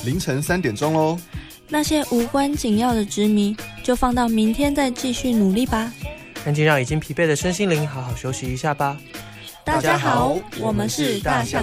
凌晨3点钟咯。 那些无关紧要的执迷，就放到明天再继续努力吧。 赶紧让已经疲惫的身心灵好好休息一下吧。 大家好，我们是大象